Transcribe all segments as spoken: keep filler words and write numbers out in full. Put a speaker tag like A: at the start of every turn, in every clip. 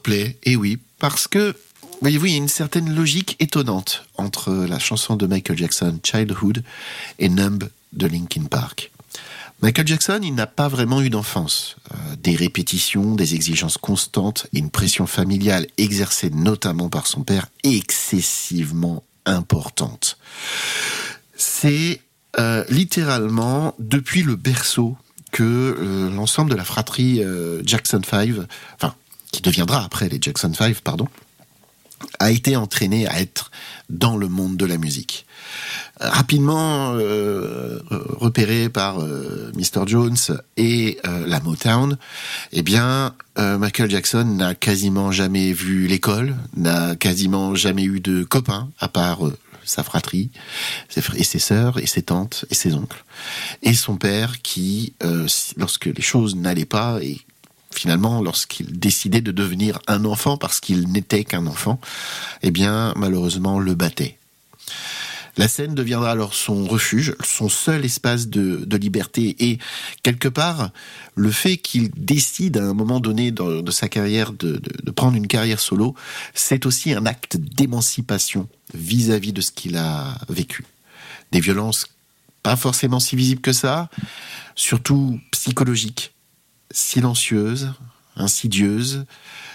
A: Coldplay, et oui, parce que, voyez-vous, il y a une certaine logique étonnante entre la chanson de Michael Jackson, Childhood, et Numb de Linkin Park. Michael Jackson, il n'a pas vraiment eu d'enfance. Euh, des répétitions, des exigences constantes et une pression familiale exercée notamment par son père excessivement importante. C'est euh, littéralement depuis le berceau que euh, l'ensemble de la fratrie euh, Jackson five, enfin, qui deviendra après les Jackson five, pardon, a été entraîné à être dans le monde de la musique. Rapidement euh, repéré par euh, mister Jones et euh, la Motown, eh bien, euh, Michael Jackson n'a quasiment jamais vu l'école, n'a quasiment jamais eu de copains, à part euh, sa fratrie, ses frères et ses sœurs, et ses tantes, et ses oncles. Et son père qui, euh, lorsque les choses n'allaient pas, et finalement, lorsqu'il décidait de devenir un enfant, parce qu'il n'était qu'un enfant, eh bien, malheureusement, le battait. La scène deviendra alors son refuge, son seul espace de, de liberté, et quelque part, le fait qu'il décide à un moment donné de, de sa carrière de, de, de prendre une carrière solo, c'est aussi un acte d'émancipation vis-à-vis de ce qu'il a vécu. Des violences pas forcément si visibles que ça, surtout psychologiques, silencieuses, insidieuses,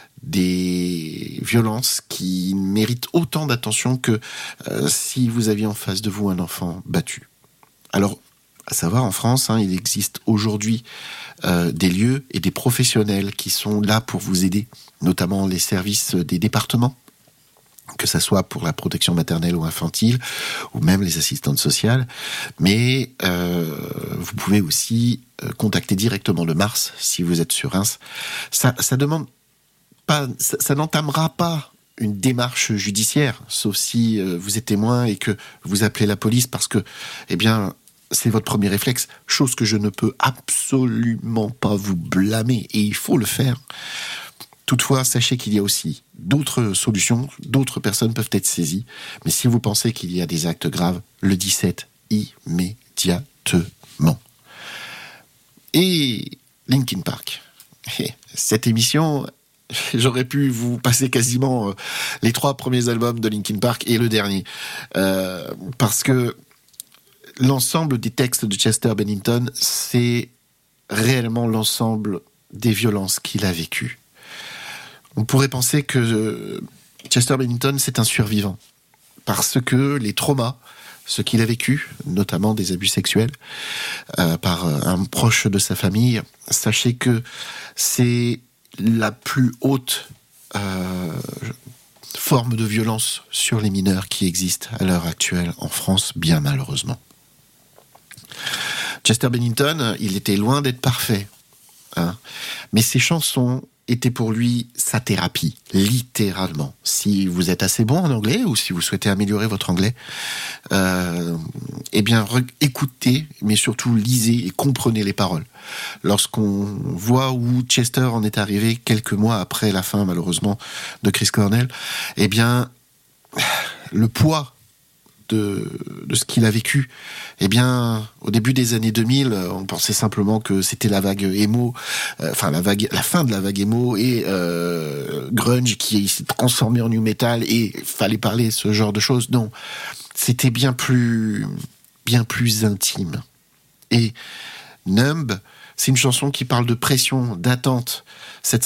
A: des violences qui méritent autant d'attention que euh, si vous aviez en face de vous un enfant battu. Alors, à savoir, en France, hein, il existe aujourd'hui euh, des lieux et des professionnels qui sont là pour vous aider, notamment les services des départements, que ça soit pour la protection maternelle ou infantile, ou même les assistantes sociales. Mais euh, vous pouvez aussi euh, contacter directement le Mars si vous êtes sur Reims. Ça, ça demande Pas, ça, ça n'entamera pas une démarche judiciaire, sauf si euh, vous êtes témoin et que vous appelez la police parce que, eh bien, c'est votre premier réflexe, chose que je ne peux absolument pas vous blâmer, et il faut le faire. Toutefois, sachez qu'il y a aussi d'autres solutions, d'autres personnes peuvent être saisies, mais si vous pensez qu'il y a des actes graves, le dix-sept immédiatement. Et Linkin Park. Cette émission, j'aurais pu vous passer quasiment les trois premiers albums de Linkin Park et le dernier. Euh, parce que l'ensemble des textes de Chester Bennington, c'est réellement l'ensemble des violences qu'il a vécues. On pourrait penser que Chester Bennington, c'est un survivant. Parce que les traumas, ce qu'il a vécu, notamment des abus sexuels, euh, par un proche de sa famille, sachez que c'est la plus haute euh, forme de violence sur les mineurs qui existe à l'heure actuelle en France, bien malheureusement. Chester Bennington, il était loin d'être parfait, hein, mais ses chansons étaient pour lui sa thérapie, littéralement. Si vous êtes assez bon en anglais, ou si vous souhaitez améliorer votre anglais, euh, eh bien, re- écoutez, mais surtout lisez et comprenez les paroles. Lorsqu'on voit où Chester en est arrivé quelques mois après la fin, malheureusement, de Chris Cornell, eh bien, le poids de, de ce qu'il a vécu, eh bien, au début des années deux mille, on pensait simplement que c'était la vague emo, euh, enfin la vague, la fin de la vague emo et euh, grunge qui s'est transformé en nu metal, et fallait parler de ce genre de choses. Non, c'était bien plus, bien plus intime. Et Numb, c'est une chanson qui parle de pression, d'attente. Cette